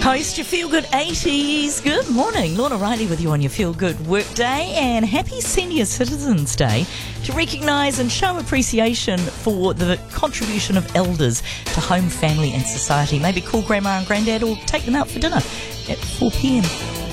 Host your Feel Good 80s. Good morning. Lorna Riley with you on your Feel Good workday, and happy Senior Citizens Day to recognise and show appreciation for the contribution of elders to home, family and society. Maybe call Grandma and Granddad or take them out for dinner at 4 p.m.